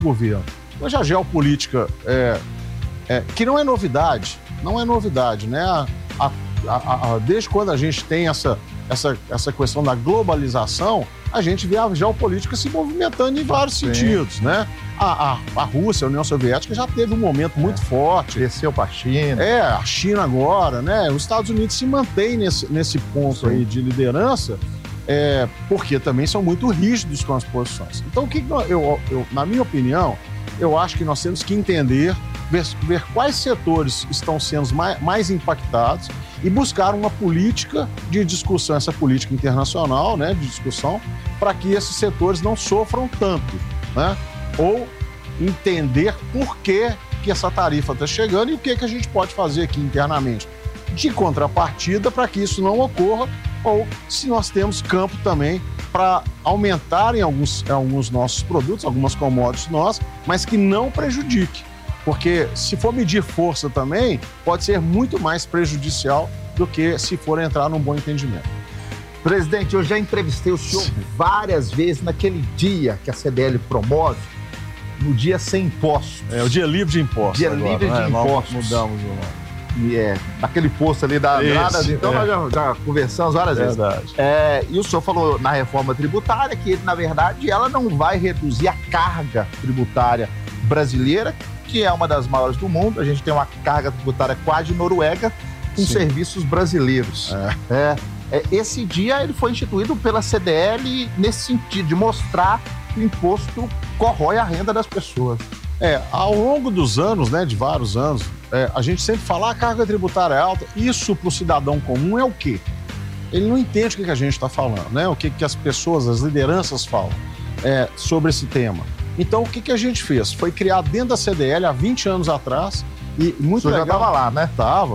governo. Hoje a geopolítica, que não é novidade, né? Desde quando a gente tem essa questão da globalização, a gente vê a geopolítica se movimentando em vários sentidos, né? A Rússia, a União Soviética já teve um momento muito forte. Desceu para a China. A China agora, né? Os Estados Unidos se mantêm nesse ponto aí de liderança, porque também são muito rígidos com as posições. Então, na minha opinião, eu acho que nós temos que entender, ver quais setores estão sendo mais impactados e buscar uma política de discussão, essa política internacional, né, de discussão, para que esses setores não sofram tanto, né? Ou entender por que essa tarifa está chegando e o que a gente pode fazer aqui internamente de contrapartida para que isso não ocorra, ou se nós temos campo também para aumentarem alguns nossos produtos, algumas commodities nossas, mas que não prejudique. Porque se for medir força também, pode ser muito mais prejudicial do que se for entrar num bom entendimento. Presidente, eu já entrevistei o senhor várias vezes naquele dia que a CDL promove, no dia sem impostos. O dia livre de impostos. Dia livre de impostos. Mudamos o nome. E naquele posto ali da Andradas, então nós já conversamos várias vezes. E o senhor falou na reforma tributária que, na verdade, ela não vai reduzir a carga tributária brasileira, que é uma das maiores do mundo. A gente tem uma carga tributária quase Noruega com serviços brasileiros. Esse dia ele foi instituído pela CDL nesse sentido, de mostrar que o imposto corrói a renda das pessoas. Ao longo dos anos, né, de vários anos, a gente sempre fala a carga tributária é alta. Isso para o cidadão comum é o quê? Ele não entende o que a gente está falando, né? O que as pessoas, as lideranças falam sobre esse tema. Então, o que a gente fez? Foi criar dentro da CDL há 20 anos atrás. E muito legal. Já estava lá, né? Tava.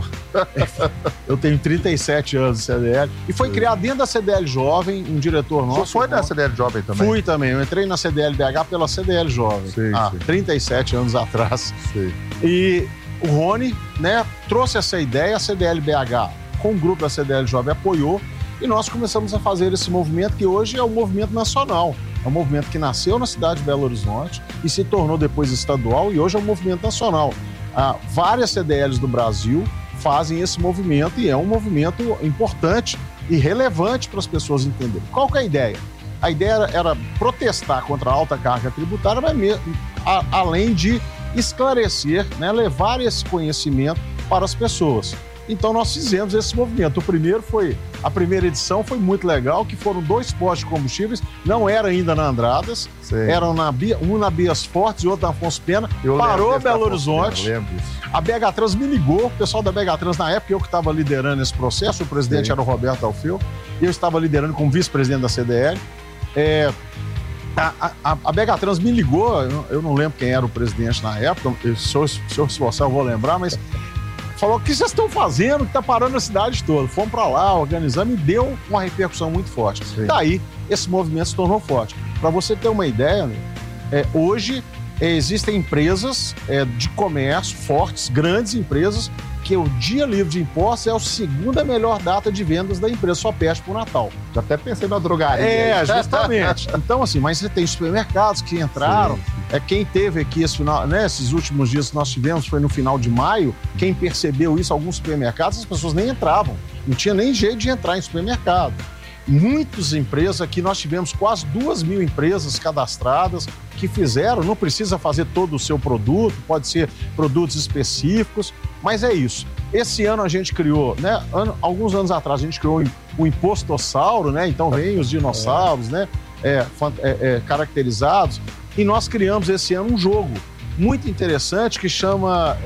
Eu tenho 37 anos de CDL. E foi criado dentro da CDL Jovem, um diretor nosso. Você foi da CDL Jovem também? Fui também. Eu entrei na CDL BH pela CDL Jovem. 37 anos atrás. Sim. E o Rony, né, trouxe essa ideia, a CDL BH, com o grupo da CDL Jovem, apoiou. E nós começamos a fazer esse movimento, que hoje é um movimento nacional. É um movimento que nasceu na cidade de Belo Horizonte e se tornou depois estadual, e hoje é um movimento nacional. Várias CDLs do Brasil fazem esse movimento, e é um movimento importante e relevante para as pessoas entenderem. Qual que é a ideia? A ideia era protestar contra a alta carga tributária, mas além de esclarecer, né, levar esse conhecimento para as pessoas. Então nós fizemos esse movimento. A primeira edição foi muito legal, que foram 2 postos de combustíveis, não era ainda na Andradas, eram um na Bias Fortes e outro na Afonso Pena, parou Belo Horizonte. A BH Trans me ligou, o pessoal da BH Trans na época, eu que estava liderando esse processo, o presidente era o Roberto Alfeu, eu estava liderando como vice-presidente da CDL. A BH Trans me ligou, eu não lembro quem era o presidente na época, se eu esforçar eu vou lembrar, mas falou: o que vocês estão fazendo, que está parando a cidade toda? Fomos para lá, organizamos e deu uma repercussão muito forte. Daí, esse movimento se tornou forte. Para você ter uma ideia, hoje existem empresas de comércio fortes, grandes empresas, que o dia livre de impostos é a segunda melhor data de vendas da empresa, só perde pro Natal. Já até pensei na drogaria. Justamente. Então, assim, mas você tem supermercados que entraram. Quem teve aqui esses últimos dias que nós tivemos, foi no final de maio, quem percebeu isso, alguns supermercados, as pessoas nem entravam. Não tinha nem jeito de entrar em supermercado. Muitas empresas aqui, nós tivemos quase 2.000 empresas cadastradas que fizeram, não precisa fazer todo o seu produto, pode ser produtos específicos, mas é isso. Esse ano a gente criou, né, alguns anos atrás a gente criou o Impostossauro, né, então vem os dinossauros, né, caracterizados, e nós criamos esse ano um jogo muito interessante que chama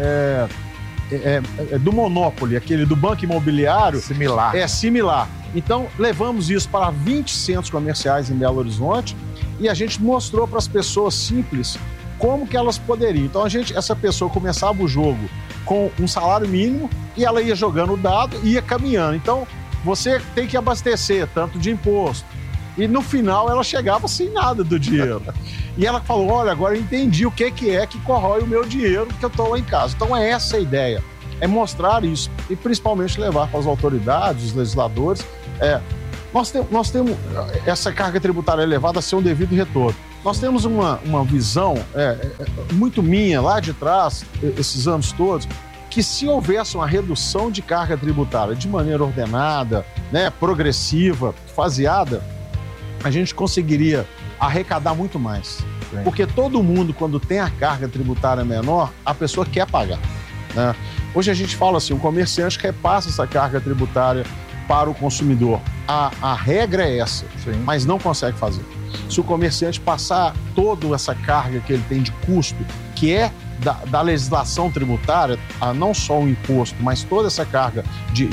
do Monopoly, aquele do Banco Imobiliário. Similar. Similar. Então, levamos isso para 20 centros comerciais em Belo Horizonte e a gente mostrou para as pessoas simples como que elas poderiam. Então, essa pessoa começava o jogo com um salário mínimo e ela ia jogando o dado e ia caminhando. Então, você tem que abastecer tanto de imposto. E no final, ela chegava sem nada do dinheiro. E ela falou: olha, agora eu entendi o que corrói o meu dinheiro que eu estou lá em casa. Então, é essa a ideia. É mostrar isso e principalmente levar para as autoridades, os legisladores. Nós temos essa carga tributária elevada a ser um devido retorno. Nós temos uma visão muito minha lá de trás, esses anos todos, que se houvesse uma redução de carga tributária de maneira ordenada, né, progressiva, faseada, a gente conseguiria arrecadar muito mais. Sim. Porque todo mundo, quando tem a carga tributária menor, a pessoa quer pagar, né? Hoje a gente fala assim, o comerciante repassa essa carga tributária para o consumidor. A regra é essa, sim, mas não consegue fazer. Se o comerciante passar toda essa carga que ele tem de custo, que é da legislação tributária, não só o imposto, mas toda essa carga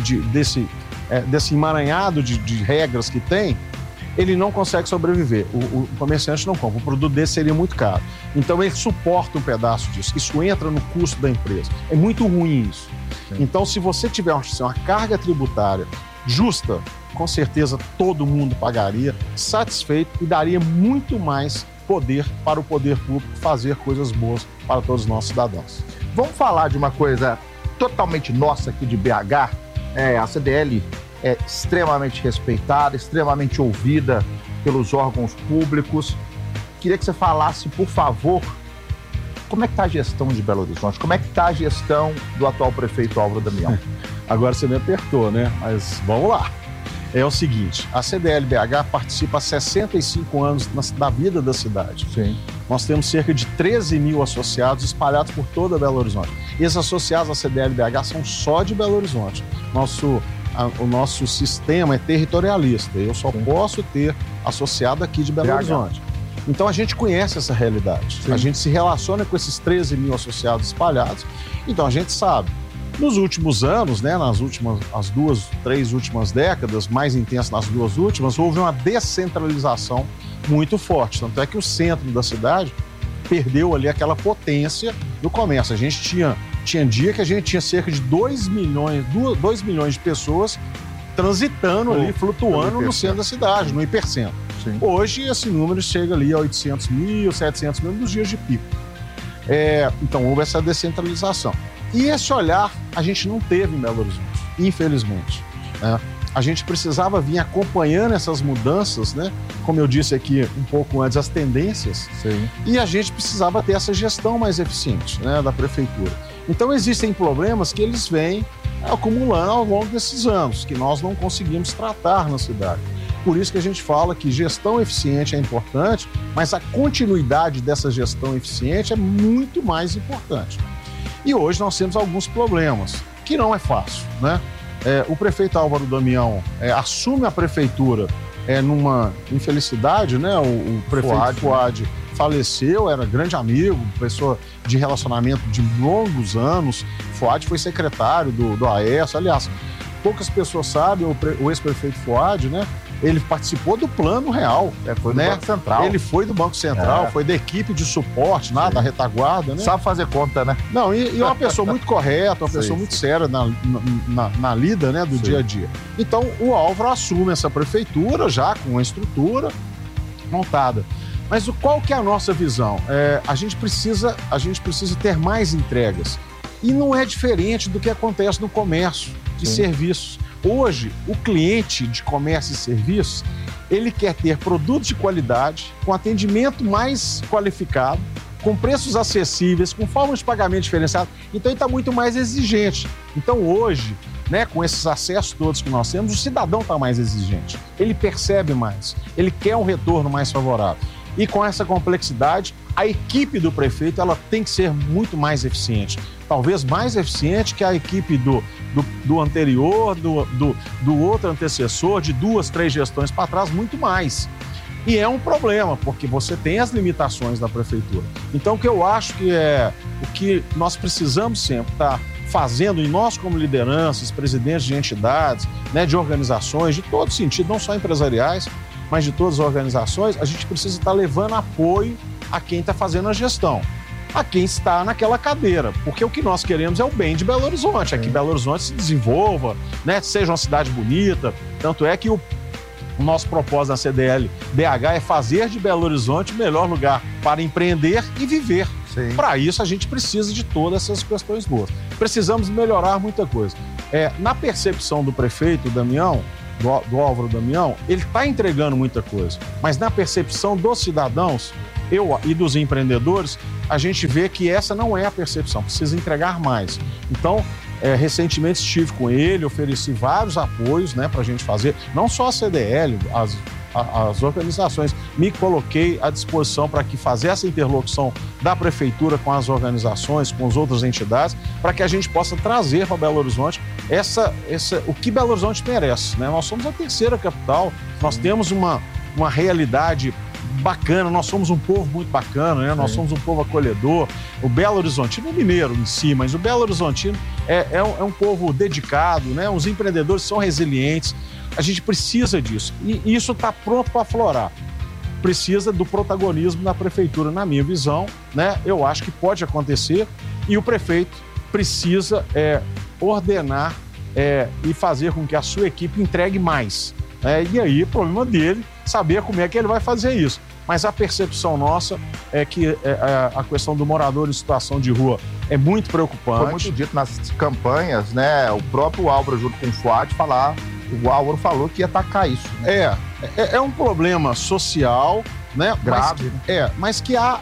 desse emaranhado de regras que tem, ele não consegue sobreviver. O comerciante não compra. O produto desse seria muito caro. Então, ele suporta um pedaço disso. Isso entra no custo da empresa. É muito ruim isso. Sim. Então, se você tiver uma carga tributária justa, com certeza todo mundo pagaria, satisfeito, e daria muito mais poder para o poder público fazer coisas boas para todos os nossos cidadãos. Vamos falar de uma coisa totalmente nossa aqui de BH. A CDL é extremamente respeitada, extremamente ouvida pelos órgãos públicos. Queria que você falasse, por favor, como é que está a gestão de Belo Horizonte? Como é que está a gestão do atual prefeito Álvaro Damião? Agora você me apertou, né? Mas vamos lá. É o seguinte, a CDL BH participa há 65 anos da vida da cidade. Sim. Nós temos cerca de 13 mil associados espalhados por toda Belo Horizonte. E esses associados à CDL BH são só de Belo Horizonte. O nosso sistema é territorialista. Eu só posso ter associado aqui de Belo Horizonte. Então a gente conhece essa realidade. Sim. A gente se relaciona com esses 13 mil associados espalhados. Então a gente sabe. Nos últimos anos, né, as 2, 3 últimas décadas, mais intensa nas 2 últimas, houve uma descentralização muito forte. Tanto é que o centro da cidade perdeu ali aquela potência do comércio. A gente tinha dia que a gente tinha cerca de 2 milhões de pessoas transitando ali, flutuando no centro da cidade, no hipercentro. Sim. Hoje esse número chega ali a 800 mil, 700 mil nos dias de pico. Então houve essa descentralização. E esse olhar a gente não teve em Belo Horizonte, infelizmente, né? A gente precisava vir acompanhando essas mudanças, né? Como eu disse aqui um pouco antes, as tendências. Sim. E a gente precisava ter essa gestão mais eficiente, né, da prefeitura. Então existem problemas que eles vêm acumulando ao longo desses anos, que nós não conseguimos tratar na cidade. Por isso que a gente fala que gestão eficiente é importante, mas a continuidade dessa gestão eficiente é muito mais importante. E hoje nós temos alguns problemas, que não é fácil, né? O prefeito Álvaro Damião assume a prefeitura numa infelicidade, né? O prefeito Fuad faleceu, era grande amigo, pessoa de relacionamento de longos anos. Fuad foi secretário do Aécio. Aliás, poucas pessoas sabem, o ex-prefeito Fuad, né? Ele participou do Plano Real. Foi do Banco Central. Ele foi do Banco Central, foi da equipe de suporte, da retaguarda, né? Sabe fazer conta, né? Não, e uma pessoa muito correta, uma pessoa muito séria na lida, né, do dia a dia. Então, o Álvaro assume essa prefeitura já com uma estrutura montada. Mas qual que é a nossa visão? A gente precisa ter mais entregas. E não é diferente do que acontece no comércio de serviços. Hoje, o cliente de comércio e serviços, ele quer ter produtos de qualidade, com atendimento mais qualificado, com preços acessíveis, com formas de pagamento diferenciadas. Então, ele está muito mais exigente. Então, hoje, né, com esses acessos todos que nós temos, o cidadão está mais exigente. Ele percebe mais, ele quer um retorno mais favorável. E com essa complexidade, a equipe do prefeito ela tem que ser muito mais eficiente. Talvez mais eficiente que a equipe do anterior, do outro antecessor, de 2, 3 gestões para trás, muito mais. E é um problema, porque você tem as limitações da prefeitura. Então, o que eu acho que o que nós precisamos sempre estar fazendo, e nós como lideranças, presidentes de entidades, né, de organizações, de todo sentido, não só empresariais, mas de todas as organizações, a gente precisa estar levando apoio a quem está fazendo a gestão, a quem está naquela cadeira, porque o que nós queremos é o bem de Belo Horizonte, é que Belo Horizonte se desenvolva, né, seja uma cidade bonita. Tanto é que o nosso propósito na CDL BH é fazer de Belo Horizonte o melhor lugar para empreender e viver. Para isso, a gente precisa de todas essas questões boas. Precisamos melhorar muita coisa. Na percepção do prefeito Damião, do Álvaro Damião, ele está entregando muita coisa, mas na percepção dos cidadãos, e dos empreendedores, a gente vê que essa não é a percepção, precisa entregar mais. Então, recentemente estive com ele, ofereci vários apoios, né, para a gente fazer, não só a CDL, as organizações, me coloquei à disposição para que fazer essa interlocução da prefeitura com as organizações, com as outras entidades, para que a gente possa trazer para Belo Horizonte o que Belo Horizonte merece, né? Nós somos a terceira capital, nós temos uma realidade bacana, nós somos um povo muito bacana, né? Nós somos um povo acolhedor. O Belo Horizontino, o mineiro em si, mas o Belo Horizontino é um povo dedicado, né? Os empreendedores são resilientes. A gente precisa disso. E isso está pronto para aflorar. Precisa do protagonismo da prefeitura, na minha visão, né? Eu acho que pode acontecer e o prefeito precisa ordenar e fazer com que a sua equipe entregue mais. E aí, o problema dele, saber como é que ele vai fazer isso. Mas a percepção nossa é que a questão do morador em situação de rua é muito preocupante. Foi muito dito nas campanhas, né? O próprio Álvaro, junto com o Fuad, o Álvaro falou que ia atacar isso. Né? É um problema social, né? Grave. Mas que há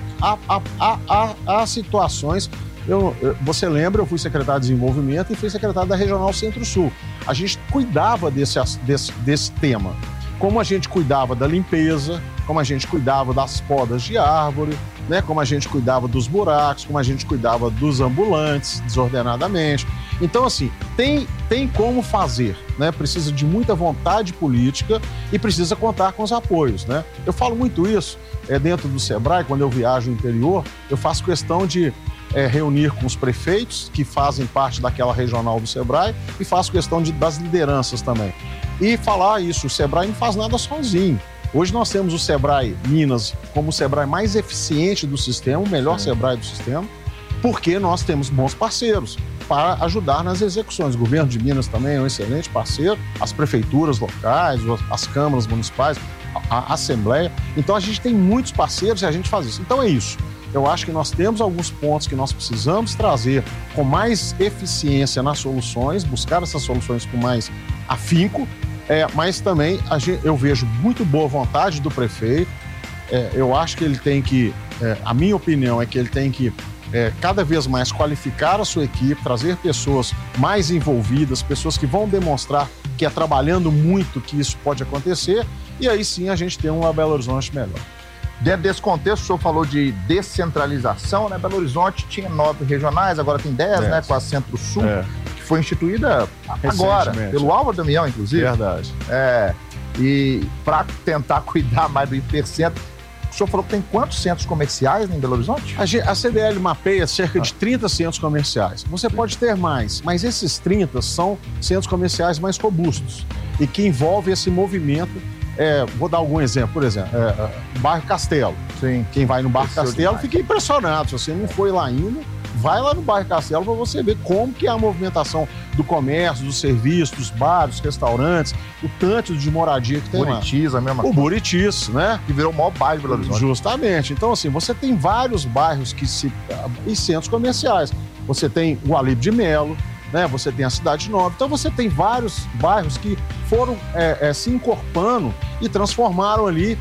situações. Você lembra, eu fui secretário de Desenvolvimento e fui secretário da Regional Centro-Sul. A gente cuidava desse tema. Como a gente cuidava da limpeza, como a gente cuidava das podas de árvore, né? Como a gente cuidava dos buracos, como a gente cuidava dos ambulantes desordenadamente. Então, assim, tem como fazer, né? Precisa de muita vontade política e precisa contar com os apoios, né? Eu falo muito isso dentro do Sebrae, quando eu viajo no interior, eu faço questão de reunir com os prefeitos que fazem parte daquela regional do Sebrae e faço questão das lideranças também. E falar isso, o Sebrae não faz nada sozinho. Hoje nós temos o Sebrae Minas como o Sebrae mais eficiente do sistema, o melhor Sebrae do sistema, porque nós temos bons parceiros para ajudar nas execuções. O governo de Minas também é um excelente parceiro, as prefeituras locais, as câmaras municipais, a Assembleia. Então a gente tem muitos parceiros e a gente faz isso. Então é isso. Eu acho que nós temos alguns pontos que nós precisamos trazer com mais eficiência nas soluções, buscar essas soluções com mais afinco, mas também eu vejo muito boa vontade do prefeito. Eu acho que ele tem que, a minha opinião é que ele tem que cada vez mais qualificar a sua equipe, trazer pessoas mais envolvidas, pessoas que vão demonstrar que trabalhando muito que isso pode acontecer, e aí sim a gente tem uma Belo Horizonte melhor. Dentro desse contexto, o senhor falou de descentralização, né? Belo Horizonte tinha 9 regionais, agora tem 10, né? Com a Centro-Sul, que foi instituída agora, pelo Álvaro Damião, inclusive. Verdade. E para tentar cuidar mais do hipercentro, o senhor falou que tem quantos centros comerciais em Belo Horizonte? A CDL mapeia cerca de 30 centros comerciais. Você pode ter mais, mas esses 30 são centros comerciais mais robustos e que envolvem esse movimento. Vou dar algum exemplo, por exemplo, bairro Castelo. Sim. Quem vai no bairro Castelo fica impressionado. Se você não foi lá ainda, vai lá no bairro Castelo para você ver como que é a movimentação do comércio, dos serviços, dos bares, dos restaurantes, o tanto de moradia que tem lá. Buritis, a mesma coisa. O Buritis, né? Que virou o maior bairro de Belo Horizonte. Justamente. Então, assim, você tem vários bairros e centros comerciais. Você tem o Alípio de Melo, né? Você tem a Cidade Nova. Então você tem vários bairros que foram se incorporando e transformaram ali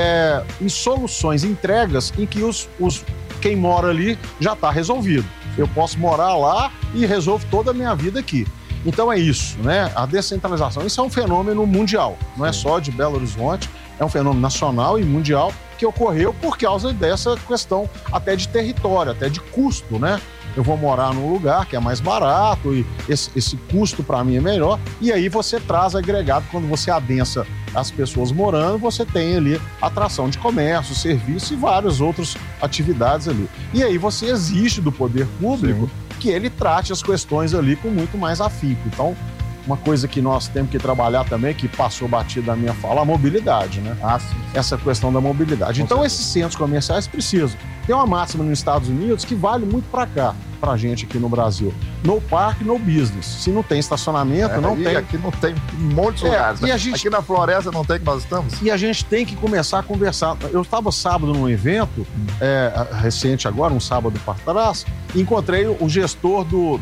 em soluções, entregas em que quem mora ali já está resolvido. Eu posso morar lá e resolvo toda a minha vida aqui. Então é isso, né? A descentralização. Isso é um fenômeno mundial, não é só de Belo Horizonte, é um fenômeno nacional e mundial que ocorreu por causa dessa questão até de território, até de custo, né? Eu vou morar num lugar que é mais barato e esse custo para mim é melhor. E aí você traz agregado, quando você adensa as pessoas morando, você tem ali atração de comércio, serviço e várias outras atividades ali. E aí você exige do poder público que ele trate as questões ali com muito mais afinco. Então, uma coisa que nós temos que trabalhar também, que passou batido da minha fala, a mobilidade, né? Essa questão da mobilidade. Então, esses centros comerciais precisam. Tem uma máxima nos Estados Unidos que vale muito para cá, pra gente aqui no Brasil. No parque, no business. Se não tem estacionamento, não tem. Aqui não tem um monte de lugares. Né? Aqui na Floresta não tem que nós estamos. E a gente tem que começar a conversar. Eu estava sábado num evento, recente agora, um sábado para trás, e encontrei o gestor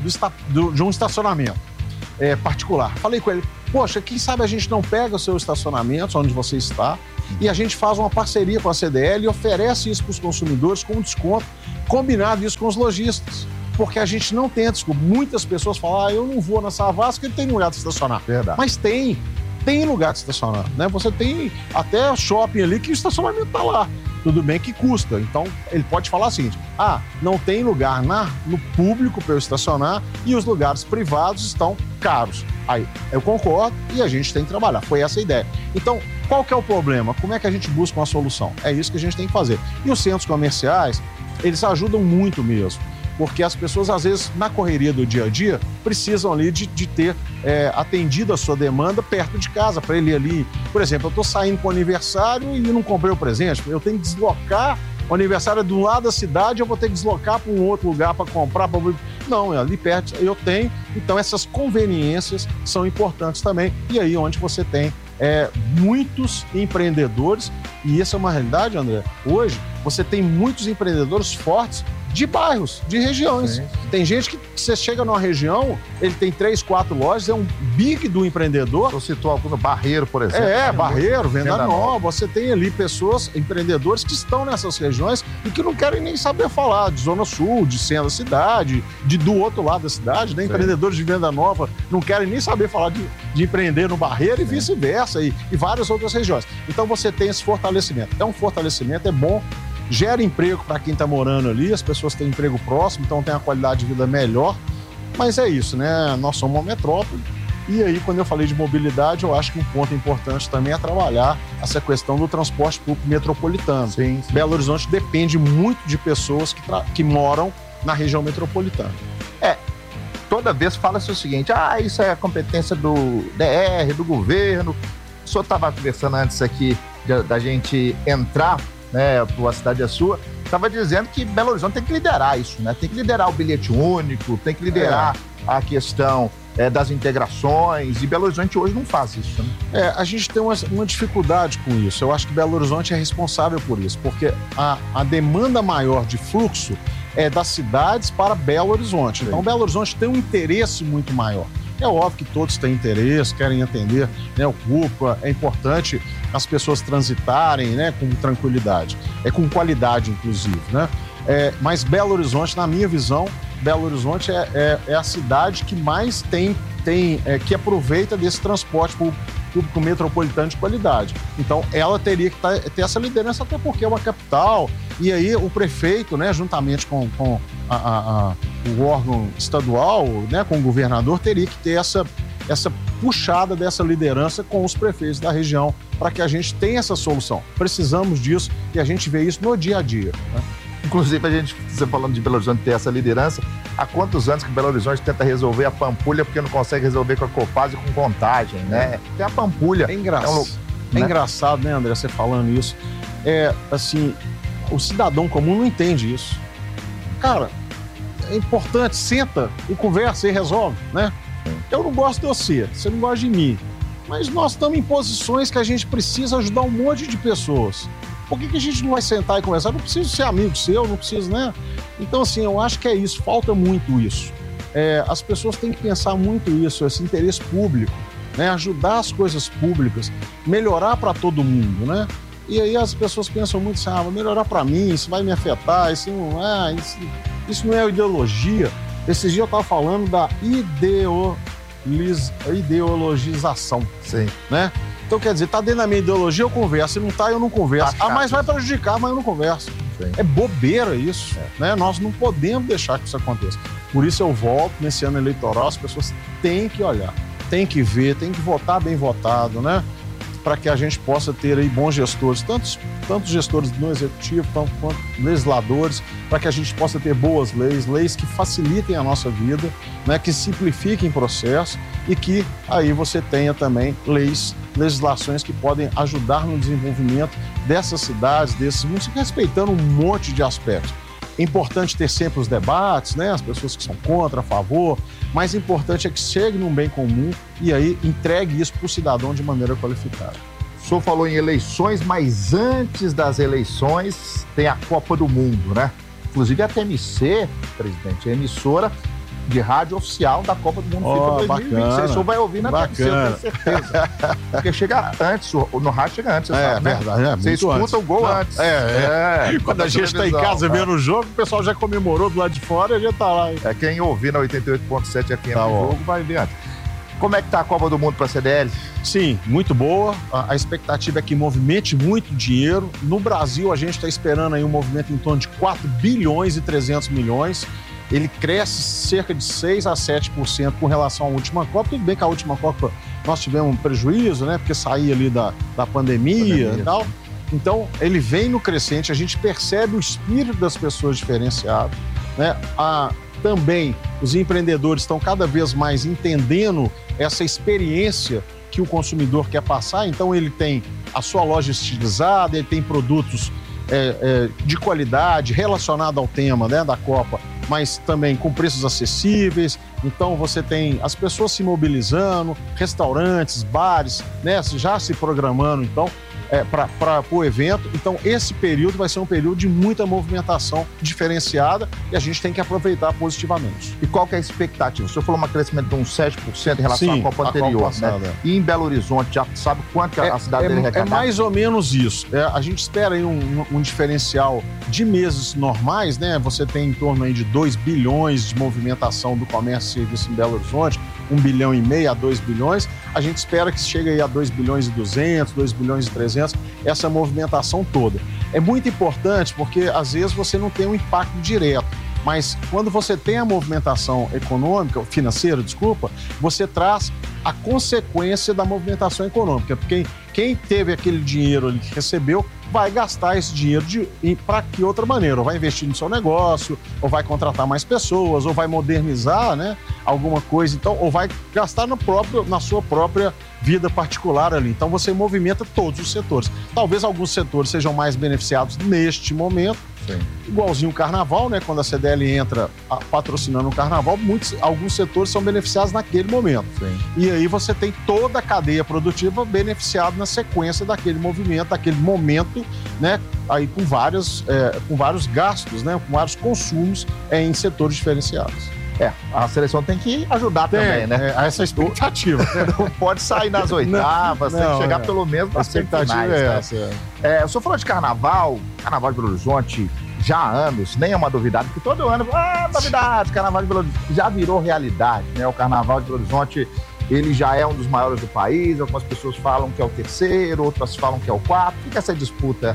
de um estacionamento particular. Falei com ele, poxa, quem sabe a gente não pega o seu estacionamento, onde você está, E a gente faz uma parceria com a CDL e oferece isso para os consumidores com desconto, combinado isso com os lojistas. Porque a gente não tem desculpa. Muitas pessoas falam, eu não vou na Savassi porque ele tem lugar de estacionar. Verdade. Mas tem lugar de estacionar, né? Você tem até shopping ali que o estacionamento tá lá. Tudo bem que custa. Então, ele pode falar o seguinte, não tem lugar no público para eu estacionar e os lugares privados estão caros. Aí, eu concordo e a gente tem que trabalhar. Foi essa a ideia. Então, qual que é o problema? Como é que a gente busca uma solução? É isso que a gente tem que fazer. E os centros comerciais, eles ajudam muito mesmo. Porque as pessoas, às vezes, na correria do dia a dia, precisam ali de ter atendido a sua demanda perto de casa, para ele ali. Por exemplo, eu estou saindo para o aniversário e não comprei o presente, eu tenho que deslocar, o aniversário é do lado da cidade, eu vou ter que deslocar para um outro lugar para comprar. Não, é ali perto, eu tenho. Então, essas conveniências são importantes também. E aí, onde você tem muitos empreendedores, e essa é uma realidade, André, hoje você tem muitos empreendedores fortes de bairros, de regiões. Sim. Tem gente que você chega numa região, ele tem 3, 4 lojas, é um big do empreendedor. Eu citou algum, Barreiro, por exemplo. Barreiro, Venda Nova. Você tem ali pessoas, empreendedores que estão nessas regiões e que não querem nem saber falar de Zona Sul, de centro da cidade, do outro lado da cidade, né? Empreendedores de Venda Nova não querem nem saber falar de empreender no Barreiro e vice-versa, e várias outras regiões. Então você tem esse fortalecimento. É um fortalecimento, é bom, gera emprego para quem está morando ali, as pessoas têm emprego próximo, então tem uma qualidade de vida melhor. Mas é isso, né? Nós somos uma metrópole. E aí, quando eu falei de mobilidade, eu acho que um ponto importante também é trabalhar essa questão do transporte público metropolitano. Sim. Belo Horizonte depende muito de pessoas que moram na região metropolitana. Toda vez fala-se o seguinte, isso é a competência do DR, do governo. O senhor estava conversando antes aqui da gente entrar, né, para a Cidade é Sua, estava dizendo que Belo Horizonte tem que liderar isso, né? Tem que liderar o bilhete único, tem que liderar a questão das integrações, e Belo Horizonte hoje não faz isso, né? A gente tem uma dificuldade com isso. Eu acho que Belo Horizonte é responsável por isso, porque a demanda maior de fluxo é das cidades para Belo Horizonte. Então, Belo Horizonte tem um interesse muito maior. É óbvio que todos têm interesse, querem atender, né, ocupa, é importante as pessoas transitarem, né, com tranquilidade, com qualidade, inclusive, né? Mas Belo Horizonte, na minha visão, Belo Horizonte é a cidade que mais que aproveita desse transporte público metropolitano de qualidade. Então, ela teria que ter essa liderança, até porque é uma capital, e aí o prefeito, né, juntamente com o órgão estadual, né, com o governador, teria que ter essa puxada dessa liderança com os prefeitos da região, para que a gente tenha essa solução. Precisamos disso e a gente vê isso no dia a dia, né? Inclusive, você falando de Belo Horizonte ter essa liderança, há quantos anos que Belo Horizonte tenta resolver a Pampulha porque não consegue resolver com a Copasa e com Contagem, né? Tem a Pampulha. É engraçado, né, André, você falando isso. Assim, o cidadão comum não entende isso. Cara, é importante, senta e conversa e resolve, né? Eu não gosto de você não gosta de mim, mas nós estamos em posições que a gente precisa ajudar um monte de pessoas. Por que a gente não vai sentar e conversar? Eu não preciso ser amigo seu, não preciso, né? Então, assim, eu acho que é isso, falta muito isso. As pessoas têm que pensar muito isso, esse interesse público, né? Ajudar as coisas públicas, melhorar para todo mundo, né? E aí as pessoas pensam muito assim, vai melhorar para mim, isso vai me afetar, isso não é ideologia. Esses dias eu estava falando da ideologização, sim, né? Então, quer dizer, tá dentro da minha ideologia, eu converso. Se não tá, eu não converso. Mas vai prejudicar, mas eu não converso. Sim. É bobeira isso, né? Nós não podemos deixar que isso aconteça. Por isso eu volto nesse ano eleitoral, as pessoas têm que olhar, têm que ver, têm que votar bem votado, né? Para que a gente possa ter aí bons gestores, tantos gestores no executivo, quanto legisladores, para que a gente possa ter boas leis que facilitem a nossa vida, né? Que simplifiquem o processo e que aí você tenha também legislações que podem ajudar no desenvolvimento dessas cidades, desses municípios, respeitando um monte de aspectos. É importante ter sempre os debates, né? As pessoas que são contra, a favor. Mais importante é que chegue num bem comum e aí entregue isso para o cidadão de maneira qualificada. O senhor falou em eleições, mas antes das eleições tem a Copa do Mundo, né? Inclusive a TMC, presidente, a emissora, de rádio oficial da Copa do Mundo FIFA 2026. O senhor vai ouvir na TVC, eu tenho certeza. Porque chega antes, no rádio chega antes, você sabe, né? Verdade, você escuta antes. O gol antes. Quando a gente está em casa vendo o jogo, o pessoal já comemorou do lado de fora e a gente tá lá. Quem ouvir na 88.7 FM do jogo vai ver antes. Como é que tá a Copa do Mundo para a CDL? Sim, muito boa. A expectativa é que movimente muito dinheiro. No Brasil, a gente está esperando aí um movimento em torno de 4 bilhões e 300 milhões. Ele cresce cerca de 6 a 7% com relação à última Copa. Tudo bem que a última Copa nós tivemos um prejuízo, né? Porque saía ali da pandemia e tal. Então, ele vem no crescente. A gente percebe o espírito das pessoas diferenciado, né? Também os empreendedores estão cada vez mais entendendo essa experiência que o consumidor quer passar. Então ele tem a sua loja estilizada, ele tem produtos de qualidade relacionado ao tema, né, da Copa, mas também com preços acessíveis. Então você tem as pessoas se mobilizando, restaurantes, bares, né, já se programando então para o evento. Então esse período vai ser um período de muita movimentação diferenciada e a gente tem que aproveitar positivamente. E qual que é a expectativa? O senhor falou um crescimento de uns 7% em relação à Copa anterior, né? E em Belo Horizonte, já sabe quanto a cidade dele arrecadar? É mais ou menos isso. A gente espera aí um diferencial de meses normais, né? Você tem em torno aí de 2 bilhões de movimentação do comércio e serviço em Belo Horizonte, 1,5 bilhão a 2 bilhões. A gente espera que chegue aí a 2 bilhões e 200, 2 bilhões e 300, essa movimentação toda. É muito importante porque, às vezes, você não tem um impacto direto, mas quando você tem a movimentação econômica, financeira, você traz a consequência da movimentação econômica, porque quem teve aquele dinheiro ali que recebeu vai gastar esse dinheiro para que outra maneira? Ou vai investir no seu negócio, ou vai contratar mais pessoas, ou vai modernizar, né, alguma coisa, então, ou vai gastar na sua própria vida particular ali. Então você movimenta todos os setores. Talvez alguns setores sejam mais beneficiados neste momento. Sim. Igualzinho o carnaval, né? Quando a CDL entra patrocinando o carnaval, alguns setores são beneficiados naquele momento. Sim. E aí você tem toda a cadeia produtiva beneficiada na sequência daquele movimento, daquele momento, né? Aí com vários gastos, né? Com vários consumos em setores diferenciados. A seleção tem que ajudar também, né? Essa expectativa. Não pode sair nas oitavas, tem que chegar pelo menos nas semifinais. O senhor falou de carnaval de Belo Horizonte já há anos, nem é uma novidade, porque todo ano, novidades, carnaval de Belo Horizonte já virou realidade, né? O carnaval de Belo Horizonte, ele já é um dos maiores do país, algumas pessoas falam que é o terceiro, outras falam que é o quarto. Fica essa disputa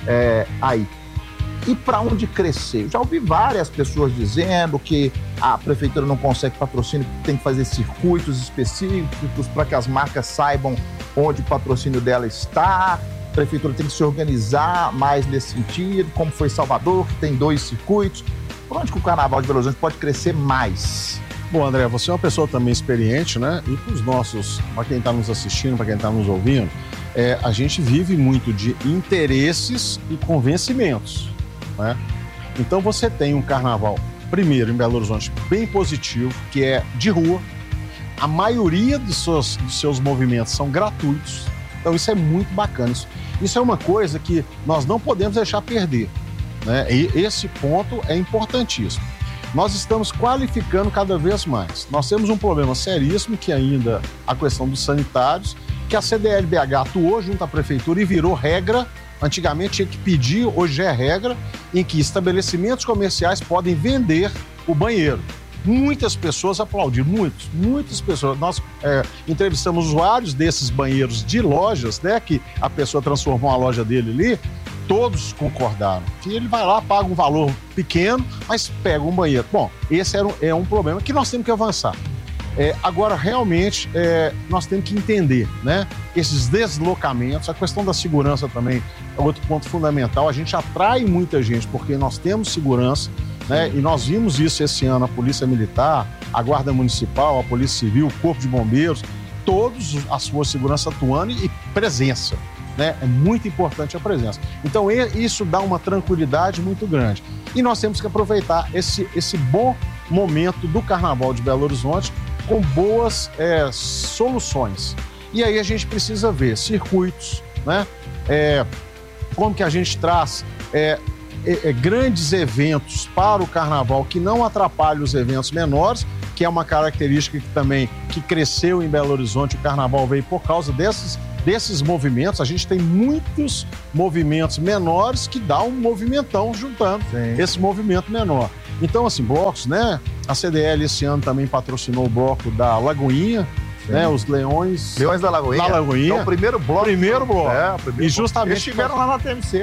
aí. E para onde crescer? Eu já ouvi várias pessoas dizendo que a prefeitura não consegue patrocínio, tem que fazer circuitos específicos para que as marcas saibam onde o patrocínio dela está. A prefeitura tem que se organizar mais nesse sentido, como foi Salvador, que tem 2 circuitos. Por onde que o Carnaval de Belo Horizonte pode crescer mais? Bom, André, você é uma pessoa também experiente, né? E para quem está nos assistindo, para quem está nos ouvindo, a gente vive muito de interesses e convencimentos, né? Então você tem um carnaval, primeiro, em Belo Horizonte, bem positivo, que é de rua. A maioria dos seus movimentos são gratuitos. Então isso é muito bacana. Isso é uma coisa que nós não podemos deixar perder, né? E esse ponto é importantíssimo. Nós estamos qualificando cada vez mais. Nós temos um problema seríssimo, que ainda a questão dos sanitários, que a CDL-BH atuou junto à prefeitura e virou regra. Antigamente tinha que pedir, hoje é regra, em que estabelecimentos comerciais podem vender o banheiro. Muitas pessoas aplaudiram, muitas pessoas. Nós entrevistamos usuários desses banheiros de lojas, né, que a pessoa transformou a loja dele ali, todos concordaram que ele vai lá, paga um valor pequeno, mas pega um banheiro. Bom, esse é um problema que nós temos que avançar. Agora, realmente, nós temos que entender, né, esses deslocamentos, a questão da segurança também é outro ponto fundamental. A gente atrai muita gente porque nós temos segurança, né, e nós vimos isso esse ano, a Polícia Militar, a Guarda Municipal, a Polícia Civil, o Corpo de Bombeiros, todos a sua segurança atuando e presença, né? É muito importante a presença. Então, isso dá uma tranquilidade muito grande. E nós temos que aproveitar esse bom momento do Carnaval de Belo Horizonte com boas soluções. E aí a gente precisa ver circuitos, né? Como que a gente traz grandes eventos para o Carnaval que não atrapalhem os eventos menores, que é uma característica que cresceu em Belo Horizonte. O carnaval veio por causa desses movimentos. A gente tem muitos movimentos menores que dá um movimentão juntando esse movimento menor. Então, assim, blocos, né? A CDL esse ano também patrocinou o bloco da Lagoinha, né? Os Leões da Lagoinha. Na Lagoinha. Então, o primeiro bloco. E justamente eles estiveram lá na TMC.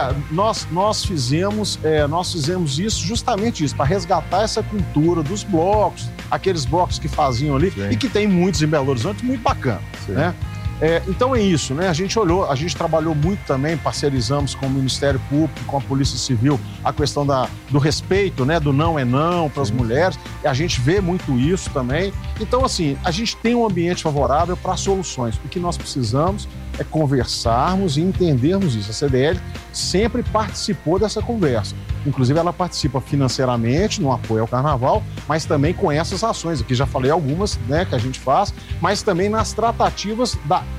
Nós fizemos isso, justamente isso, para resgatar essa cultura dos blocos, aqueles blocos que faziam ali, e que tem muitos em Belo Horizonte, muito bacana, né? Então é isso, né? A gente trabalhou muito também, parcerizamos com o Ministério Público, com a Polícia Civil, a questão do respeito, né? Do não é não para as mulheres. A gente vê muito isso também. Então, assim, a gente tem um ambiente favorável para soluções. O que nós precisamos é conversarmos e entendermos isso. A CDL sempre participou dessa conversa. Inclusive, ela participa financeiramente no apoio ao carnaval, mas também com essas ações. Aqui já falei algumas, né, que a gente faz, mas também nas tratativas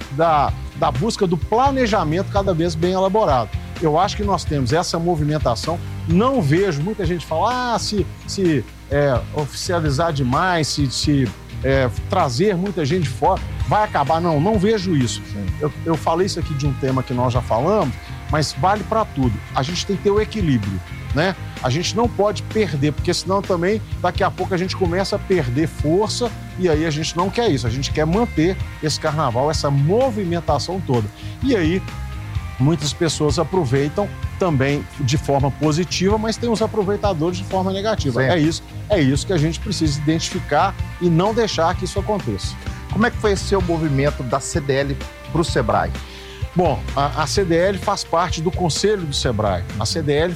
da busca do planejamento cada vez bem elaborado. Eu acho que nós temos essa movimentação. Não vejo muita gente falar, se oficializar demais, se trazer muita gente de fora, vai acabar. Não vejo isso. Eu falei isso aqui de um tema que nós já falamos, mas vale para tudo. A gente tem que ter o equilíbrio, né? A gente não pode perder, porque senão também daqui a pouco a gente começa a perder força e aí a gente não quer isso. A gente quer manter esse carnaval, essa movimentação toda. E aí muitas pessoas aproveitam também de forma positiva, mas tem os aproveitadores de forma negativa. É isso que a gente precisa identificar e não deixar que isso aconteça. Como é que foi esse seu movimento da CDL para o Sebrae? Bom, a CDL faz parte do Conselho do Sebrae. A CDL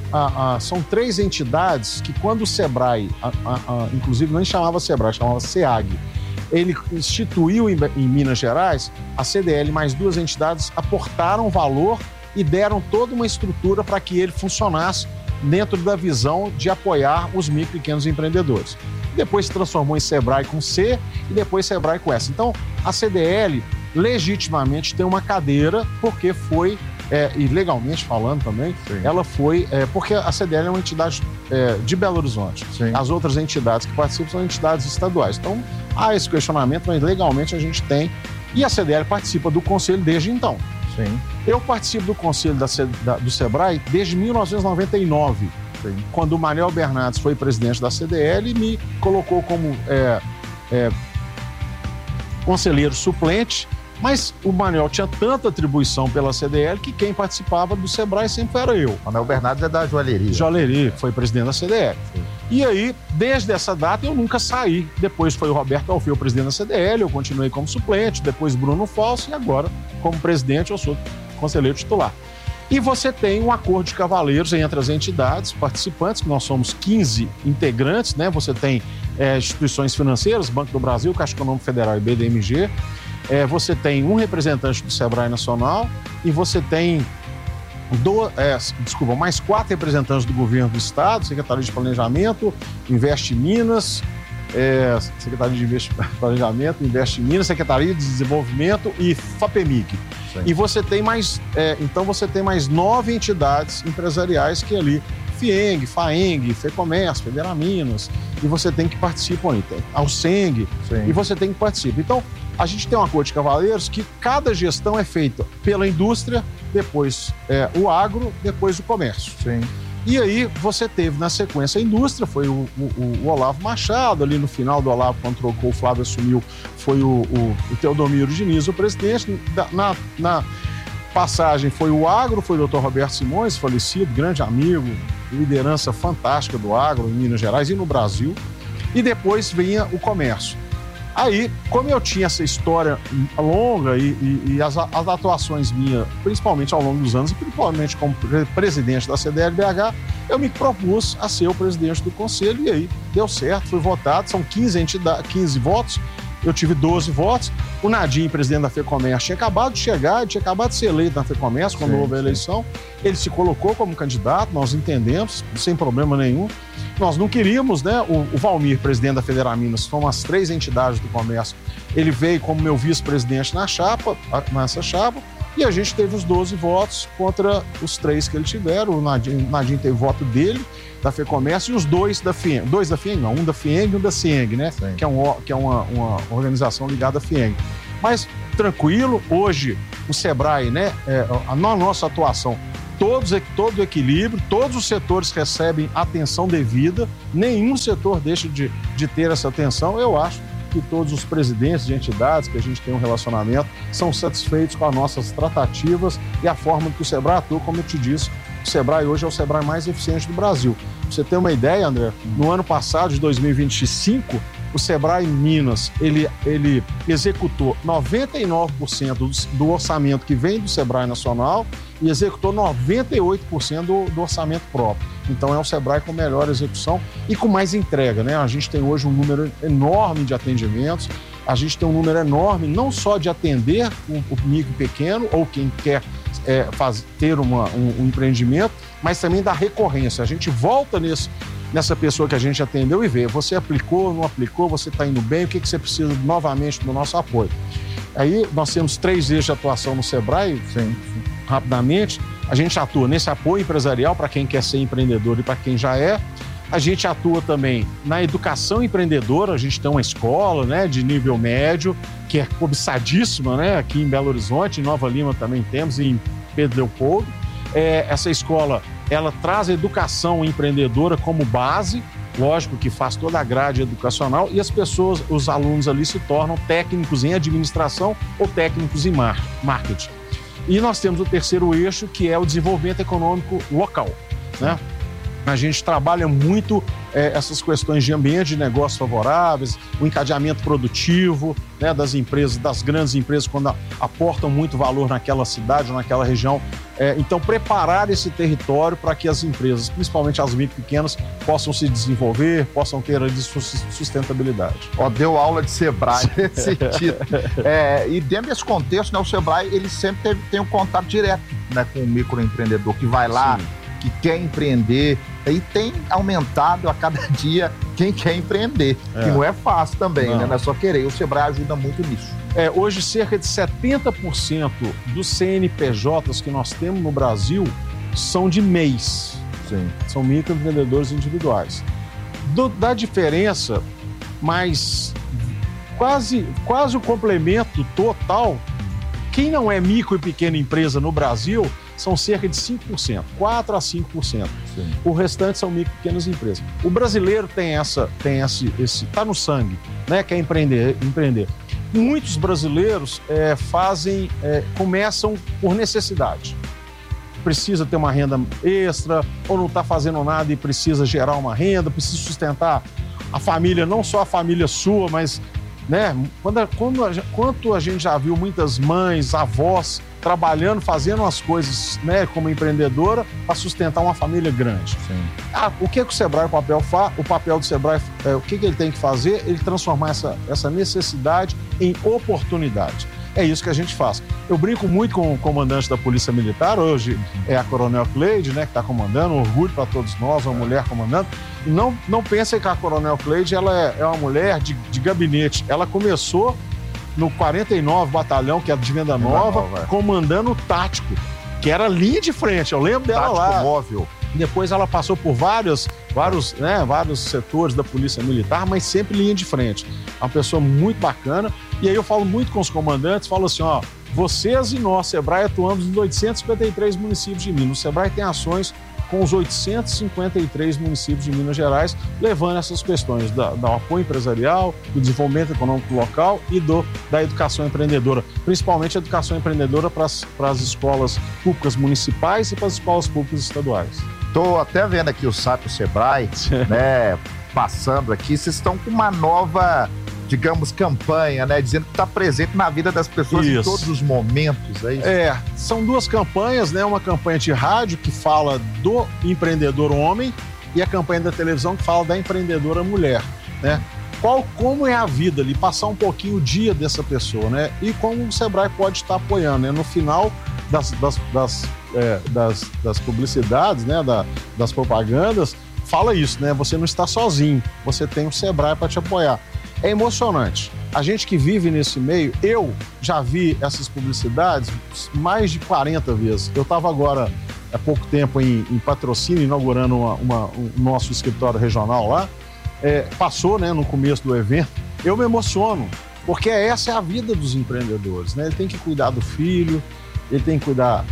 são 3 entidades que, quando o Sebrae, inclusive nem chamava Sebrae, chamava SEAG, ele instituiu em Minas Gerais, a CDL mais 2 entidades aportaram valor e deram toda uma estrutura para que ele funcionasse dentro da visão de apoiar os micro e pequenos empreendedores. Depois se transformou em Sebrae com C e depois Sebrae com S. Então, a CDL legitimamente tem uma cadeira, porque foi, e legalmente falando também, ela foi, porque a CDL é uma entidade de Belo Horizonte. As outras entidades que participam são entidades estaduais. Então, há esse questionamento, mas legalmente a gente tem. E a CDL participa do conselho desde então. Eu participo do conselho do Sebrae desde 1999, quando o Manuel Bernardes foi presidente da CDL e me colocou como conselheiro suplente. Mas o Manuel tinha tanta atribuição pela CDL que quem participava do Sebrae sempre era eu. Manuel Bernardes é da Joalheria. Joalheria, foi presidente da CDL. E aí, desde essa data, eu nunca saí. Depois foi o Roberto Alfeu, presidente da CDL, eu continuei como suplente, depois Bruno Falso e agora, como presidente, eu sou conselheiro titular. E você tem um acordo de cavalheiros entre as entidades participantes, que nós somos 15 integrantes, né? Você tem instituições financeiras, Banco do Brasil, Caixa Econômica Federal e BDMG. Você tem um representante do Sebrae Nacional e você tem mais 4 representantes do governo do Estado, Secretaria de Planejamento, Investe Minas, Secretaria de Planejamento, Investe Minas, Secretaria de Desenvolvimento e FAPEMIG. E você tem mais, então você tem mais 9 entidades empresariais que ali, FIENG, FAENG, FEComércio, Federaminas, e você tem que participar aí, tem a USENG, e você tem que participar. Então, a gente tem um acordo de cavalheiros que cada gestão é feita pela indústria, depois o agro, depois o comércio. E aí você teve na sequência a indústria, foi o Olavo Machado, ali no final do Olavo, quando trocou, o Flávio assumiu, foi o Teodomiro Diniz, o presidente. Na passagem foi o agro, foi o Dr. Roberto Simões, falecido, grande amigo, liderança fantástica do agro em Minas Gerais e no Brasil. E depois vinha o comércio. Aí, como eu tinha essa história longa e as atuações minhas, principalmente ao longo dos anos, e principalmente como presidente da CDL-BH, eu me propus a ser o presidente do conselho e aí deu certo, fui votado, são 15 votos, eu tive 12 votos. O Nadim, presidente da FEComércio, tinha acabado de chegar, tinha acabado de ser eleito na FEComércio quando houve a eleição. Ele se colocou como candidato, nós entendemos, sem problema nenhum. Nós não queríamos, né? O Valmir, presidente da Federaminas, são as 3 entidades do comércio. Ele veio como meu vice-presidente nessa chapa. E a gente teve os 12 votos contra os 3 que ele tiveram. O Nadim teve voto dele, da FEComércio, e os 2 da FIENG. 2 da FIENG não, um da FIENG e um da CIENG, né? Que é uma organização ligada à FIENG. Mas tranquilo, hoje o Sebrae, né, a nossa atuação, todo o equilíbrio, todos os setores recebem atenção devida, nenhum setor deixa de ter essa atenção. Eu acho que todos os presidentes de entidades que a gente tem um relacionamento são satisfeitos com as nossas tratativas e a forma que o Sebrae atua. Como eu te disse, o Sebrae hoje é o Sebrae mais eficiente do Brasil. Pra você ter uma ideia, André, no ano passado, de 2025, o Sebrae Minas, ele executou 99% do orçamento que vem do Sebrae Nacional e executou 98% do orçamento próprio. Então é o Sebrae com melhor execução e com mais entrega, né? A gente tem hoje um número enorme de atendimentos, a gente tem um número enorme não só de atender o micro e pequeno ou quem quer ter um empreendimento, mas também da recorrência. A gente volta nessa pessoa que a gente atendeu e vê, você aplicou, não aplicou, você está indo bem, o que você precisa novamente do nosso apoio. Aí nós temos 3 eixos de atuação no Sebrae, rapidamente. A gente atua nesse apoio empresarial para quem quer ser empreendedor e para quem já é. A gente atua também na educação empreendedora, a gente tem uma escola, né, de nível médio, que é cobiçadíssima, né, aqui em Belo Horizonte, em Nova Lima também temos, e em Pedro Leopoldo. Essa escola, ela traz a educação empreendedora como base, lógico que faz toda a grade educacional, e as pessoas, os alunos ali se tornam técnicos em administração ou técnicos em marketing. E nós temos o terceiro eixo, que é o desenvolvimento econômico local, né? A gente trabalha muito essas questões de ambiente de negócios favoráveis, o encadeamento produtivo, né, das empresas, das grandes empresas, quando aportam muito valor naquela cidade ou naquela região. Então, preparar esse território para que as empresas, principalmente as micro e pequenas, possam se desenvolver, possam ter a sustentabilidade. Deu aula de Sebrae nesse sentido. E dentro desse contexto, né, o Sebrae ele sempre tem um contato direto, né, com o microempreendedor que vai lá, sim, que quer empreender, e tem aumentado a cada dia quem quer empreender, que não é fácil também, né? Não é só querer. O Sebrae ajuda muito nisso. Hoje, cerca de 70% dos CNPJs que nós temos no Brasil são de MEIs. Sim. São microempreendedores individuais. Da diferença, mas quase o complemento total, quem não é micro e pequena empresa no Brasil são cerca de 5%, 4% a 5%. Sim. O restante são micro e pequenas empresas. O brasileiro tem tá no sangue, né? Quer empreender. Muitos brasileiros começam por necessidade. Precisa ter uma renda extra, ou não está fazendo nada e precisa gerar uma renda, precisa sustentar a família, não só a família sua, mas, né, quanto a gente já viu muitas mães, avós trabalhando, fazendo as coisas, né, como empreendedora para sustentar uma família grande. Sim. O que o Sebrae, o papel do Sebrae, o que ele tem que fazer? Ele transformar essa necessidade em oportunidade. É isso que a gente faz. Eu brinco muito com o comandante da Polícia Militar, hoje é a Coronel Cleide, né, que está comandando, um orgulho para todos nós, uma mulher comandando. E não pensem que a Coronel Cleide ela é uma mulher de gabinete. Ela começou no 49 Batalhão, que é de Venda Nova, comandando o tático, que era linha de frente. Eu lembro dela tático lá. Móvel. Depois ela passou por vários setores da Polícia Militar, mas sempre linha de frente. É uma pessoa muito bacana. E aí eu falo muito com os comandantes, falo assim, vocês e nós, Sebrae, atuamos nos 853 municípios de Minas. O Sebrae tem ações com os 853 municípios de Minas Gerais, levando essas questões do apoio empresarial, do desenvolvimento econômico local e da educação empreendedora, principalmente a educação empreendedora para as escolas públicas municipais e para as escolas públicas estaduais. Estou até vendo aqui o site do Sebrae, né, passando aqui, vocês estão com uma nova, digamos, campanha, né, dizendo que está presente na vida das pessoas em todos os momentos, é isso? São 2 campanhas, né, uma campanha de rádio que fala do empreendedor homem e a campanha da televisão que fala da empreendedora mulher, né? Como é a vida ali, passar um pouquinho o dia dessa pessoa, né? E como o Sebrae pode estar apoiando, né? No final das publicidades, né? Das propagandas, fala isso, né? Você não está sozinho, você tem o Sebrae para te apoiar. É emocionante. A gente que vive nesse meio, eu já vi essas publicidades mais de 40 vezes. Eu estava agora, há pouco tempo, em Patrocínio, inaugurando o nosso escritório regional lá. Passou, né, no começo do evento. Eu me emociono, porque essa é a vida dos empreendedores, né? Ele tem que cuidar do filho, ele tem que cuidar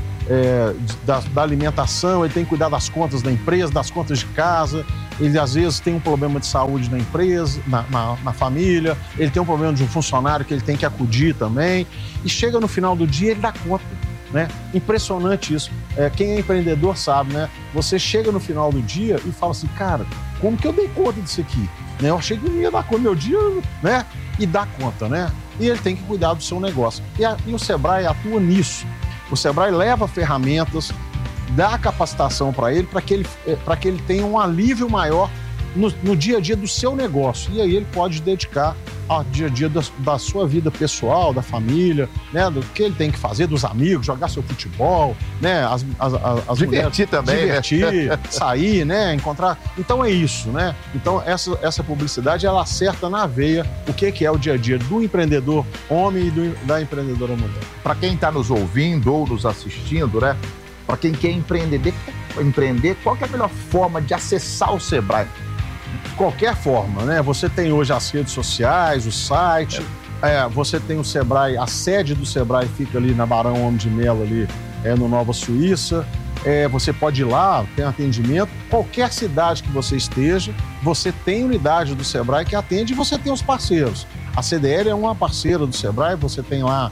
da alimentação, ele tem que cuidar das contas da empresa, das contas de casa. Ele, às vezes, tem um problema de saúde na empresa, na família. Ele tem um problema de um funcionário que ele tem que acudir também. E chega no final do dia, ele dá conta, né? Impressionante isso. Quem é empreendedor sabe, né? Você chega no final do dia e fala assim, cara, como que eu dei conta disso aqui? Né? Eu achei que não ia dar conta do meu dia, né? E dá conta, né? E ele tem que cuidar do seu negócio. E o Sebrae atua nisso. O Sebrae leva ferramentas, dá capacitação para ele, para que ele tenha um alívio maior no dia a dia do seu negócio. E aí ele pode dedicar ao dia a dia da sua vida pessoal, da família, né? Do que ele tem que fazer, dos amigos, jogar seu futebol, né? As divertir mulheres, também, divertir, né? sair, né? Encontrar. Então é isso, né? Então essa publicidade, ela acerta na veia o que é o dia a dia do empreendedor homem e da empreendedora mulher. Para quem está nos ouvindo ou nos assistindo, né? Para quem quer empreender, qual que é a melhor forma de acessar o Sebrae? Qualquer forma, né? Você tem hoje as redes sociais, o site, você tem o Sebrae, a sede do Sebrae fica ali na Barão Homem de Melo, ali no Nova Suíça. Você pode ir lá, tem atendimento. Qualquer cidade que você esteja, você tem unidade do Sebrae que atende e você tem os parceiros. A CDL é uma parceira do Sebrae, você tem lá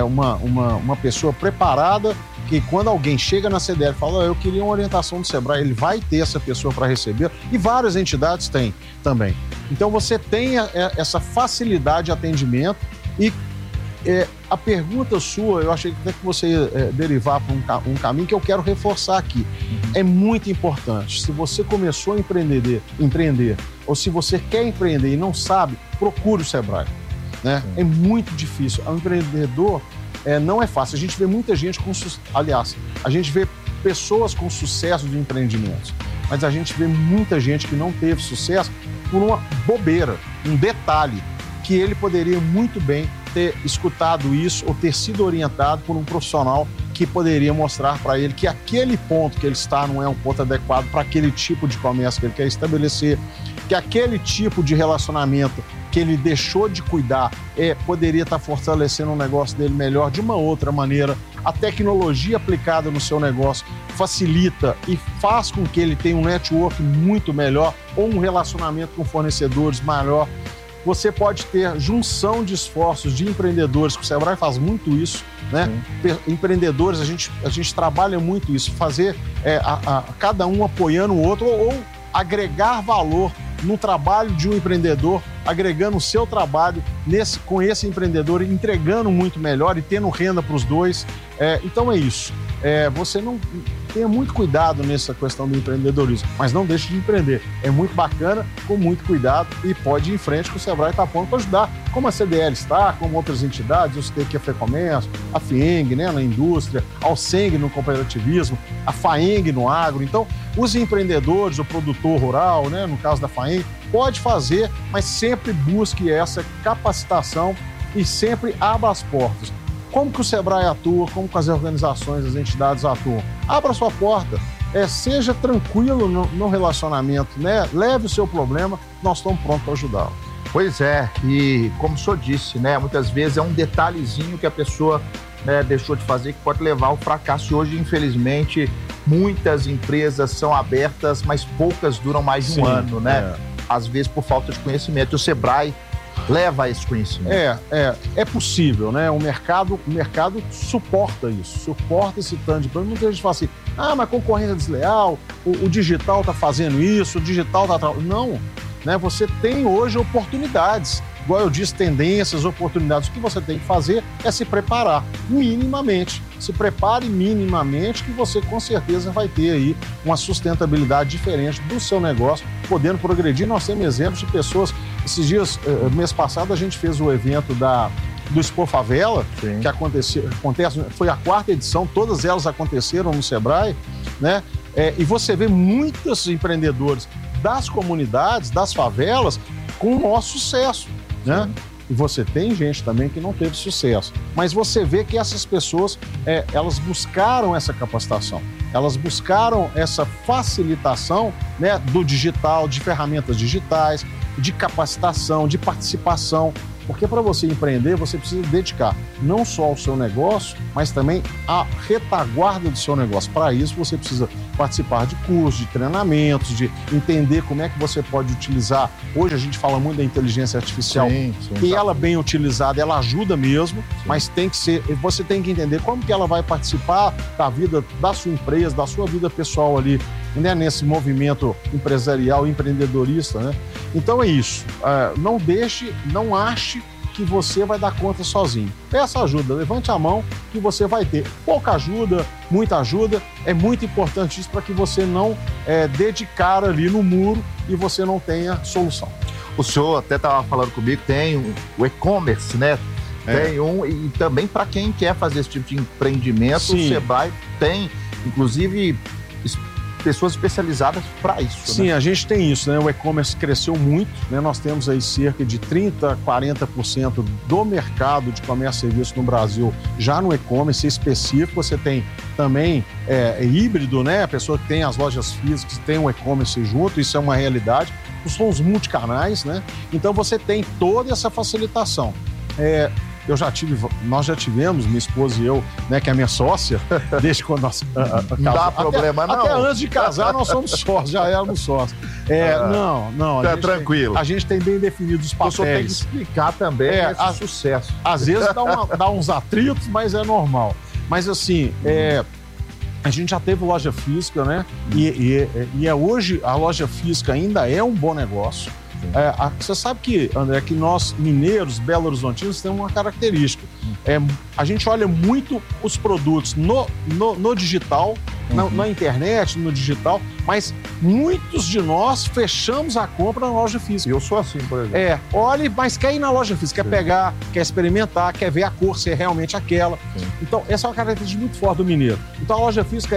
uma pessoa preparada que quando alguém chega na CDL e fala, eu queria uma orientação do Sebrae, ele vai ter essa pessoa para receber, e várias entidades têm também. Então você tem essa facilidade de atendimento e a pergunta sua, eu achei até que você ia derivar para um caminho que eu quero reforçar aqui. É muito importante. Se você começou a empreender, ou se você quer empreender e não sabe, procure o Sebrae, né? É muito difícil. O empreendedor não é fácil. A gente vê muita gente aliás, a gente vê pessoas com sucesso de empreendimentos, mas a gente vê muita gente que não teve sucesso por uma bobeira, um detalhe, que ele poderia muito bem ter escutado isso ou ter sido orientado por um profissional que poderia mostrar para ele que aquele ponto que ele está não é um ponto adequado para aquele tipo de comércio que ele quer estabelecer, que aquele tipo de relacionamento que ele deixou de cuidar poderia estar fortalecendo o negócio dele melhor de uma outra maneira. A tecnologia aplicada no seu negócio facilita e faz com que ele tenha um network muito melhor ou um relacionamento com fornecedores maior. Você pode ter junção de esforços de empreendedores, que o Sebrae faz muito isso, né? Empreendedores, a gente trabalha muito isso, fazer cada um apoiando o outro ou agregar valor no trabalho de um empreendedor, agregando o seu trabalho com esse empreendedor, entregando muito melhor e tendo renda para os dois. Então é isso. Você não tenha muito cuidado nessa questão do empreendedorismo, mas não deixe de empreender. É muito bacana, com muito cuidado, e pode ir em frente que o Sebrae está pronto para ajudar, como a CDL está, como outras entidades, eu citei aqui a FEComércio, a FIENG, né, na indústria, a Alceng no cooperativismo, a FAENG no agro. Então, os empreendedores, o produtor rural, né, no caso da FAENG, pode fazer, mas sempre busque essa capacitação e sempre abra as portas. Como que o Sebrae atua, como que as organizações, as entidades atuam? Abra sua porta, seja tranquilo no relacionamento, né? Leve o seu problema, nós estamos prontos para ajudá-lo. Pois é, e como o senhor disse, né? Muitas vezes é um detalhezinho que a pessoa deixou de fazer que pode levar ao fracasso. E hoje, infelizmente, muitas empresas são abertas, mas poucas duram mais de um ano, né? Às vezes por falta de conhecimento. E o Sebrae leva esse conhecimento. É possível, né? O mercado suporta isso, suporta esse tanto de problema. Muita gente fala assim, mas concorrência desleal, o digital está fazendo isso, o digital está... Não, né? Você tem hoje oportunidades. Igual eu disse, tendências, oportunidades. O que você tem que fazer é se preparar minimamente. Se prepare minimamente que você com certeza vai ter aí uma sustentabilidade diferente do seu negócio, podendo progredir. Nós temos exemplos de pessoas. Esses dias, mês passado, a gente fez o evento do Expo Favela, que acontece, foi a 4ª edição, todas elas aconteceram no Sebrae, né? E você vê muitos empreendedores das comunidades, das favelas, com o maior sucesso, né? e você tem gente também que não teve sucesso. Mas você vê que essas pessoas, elas buscaram essa capacitação, elas buscaram essa facilitação, né, do digital, de ferramentas digitais, de capacitação, de participação. Porque para você empreender, você precisa dedicar não só ao seu negócio, mas também à retaguarda do seu negócio. Para isso, você precisa participar de cursos, de treinamentos, de entender como é que você pode utilizar. Hoje a gente fala muito da inteligência artificial, e ela bem utilizada, ela ajuda mesmo, mas você tem que entender como que ela vai participar da vida da sua empresa, da sua vida pessoal ali, né, nesse movimento empresarial, empreendedorista, né? Então é isso. Não ache que você vai dar conta sozinho. Peça ajuda, levante a mão que você vai ter. Pouca ajuda, muita ajuda, é muito importante isso para que você não dê de cara ali no muro e você não tenha solução. O senhor até estava falando comigo, tem o e-commerce, né? Tem e também para quem quer fazer esse tipo de empreendimento, sim, o Sebrae tem, inclusive, pessoas especializadas para isso. Sim, né? A gente tem isso, né? O e-commerce cresceu muito, né? Nós temos aí cerca de 30%, 40% do mercado de comércio e serviço no Brasil já no e-commerce específico. Você tem também híbrido, né? A pessoa que tem as lojas físicas tem um e-commerce junto, isso é uma realidade. São os multicanais, né? Então você tem toda essa facilitação. Nós já tivemos, minha esposa e eu, né, que é minha sócia, desde quando nós não dá problema, não. Até antes de casar, nós somos sócios, já éramos sócios. Não. Tranquilo. A gente tem bem definido os papéis. O senhor tem que explicar também esse sucesso. Às vezes dá uns atritos, mas é normal. Mas assim, a gente já teve loja física, né? E hoje a loja física ainda é um bom negócio. Você sabe que, André, que nós mineiros, belo-horizontinos, temos uma característica. A gente olha muito os produtos no digital, na internet, no digital, mas muitos de nós fechamos a compra na loja física. Eu sou assim, por exemplo. Olha, mas quer ir na loja física, quer pegar, quer experimentar, quer ver a cor, se é realmente aquela. Sim. Então, essa é uma característica muito forte do mineiro. Então, a loja física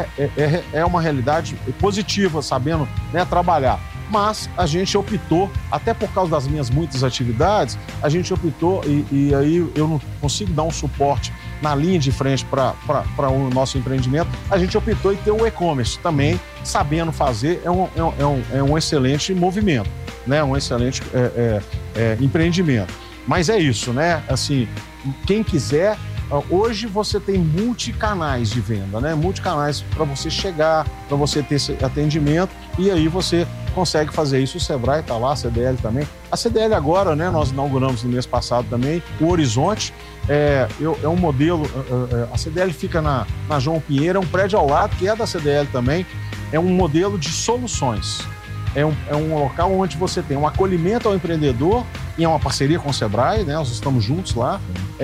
é uma realidade positiva, sabendo, né, trabalhar. Mas a gente optou, até por causa das minhas muitas atividades, a gente optou, e aí eu não consigo dar um suporte na linha de frente para o nosso empreendimento, a gente optou em ter um e-commerce também, sabendo fazer, é um excelente movimento, né? Um excelente empreendimento. Mas é isso, né? Assim, quem quiser, hoje você tem multicanais de venda, né? Multicanais para você chegar, para você ter esse atendimento, e aí você consegue fazer isso. O Sebrae está lá, a CDL também. A CDL agora, né, nós inauguramos no mês passado também, o Horizonte, é um modelo, a CDL fica na João Pinheiro, é um prédio ao lado, que é da CDL também, é um modelo de soluções. É um local onde você tem um acolhimento ao empreendedor, e é uma parceria com o Sebrae, né, nós estamos juntos lá.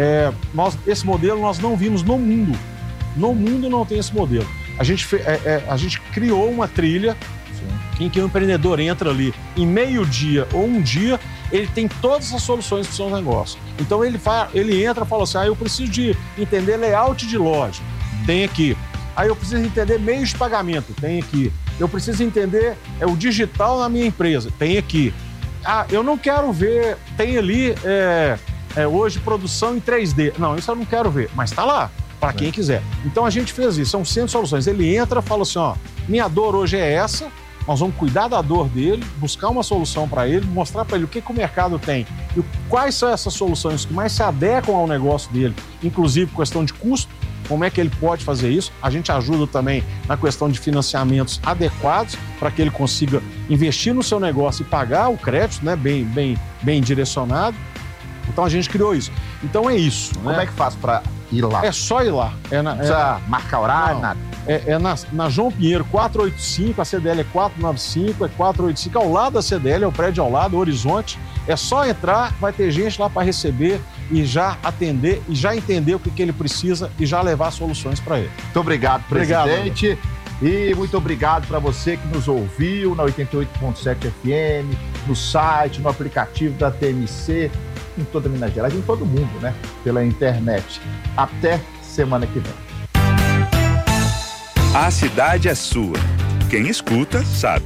Esse modelo nós não vimos no mundo. No mundo não tem esse modelo. A gente criou uma trilha em que o empreendedor entra ali em meio-dia ou um dia, ele tem todas as soluções para o seu negócio. Então ele entra e fala assim, eu preciso de entender layout de loja, tem aqui. Aí eu preciso entender meios de pagamento, tem aqui. Eu preciso entender o digital na minha empresa, tem aqui. Eu não quero ver, tem ali hoje produção em 3D. Não, isso eu não quero ver, mas está lá, para quem quiser. Então a gente fez isso, são 100 soluções. Ele entra e fala assim, minha dor hoje é essa, nós vamos cuidar da dor dele, buscar uma solução para ele, mostrar para ele o que o mercado tem e quais são essas soluções que mais se adequam ao negócio dele, inclusive questão de custo, como é que ele pode fazer isso. A gente ajuda também na questão de financiamentos adequados para que ele consiga investir no seu negócio e pagar o crédito, né, bem direcionado. Então a gente criou isso. Então é isso. Como é que faz para ir lá? É só ir lá. Não precisa marcar horário, nada. Na João Pinheiro 485, a CDL é 495, é 485, ao lado da CDL, é o prédio ao lado, o Horizonte. É só entrar, vai ter gente lá para receber e já atender e já entender o que ele precisa e já levar soluções para ele. Muito obrigado, presidente. Obrigado, e muito obrigado para você que nos ouviu na 88.7 FM, no site, no aplicativo da TMC, em toda Minas Gerais, em todo mundo, né? Pela internet. Até semana que vem. A cidade é sua. Quem escuta, sabe.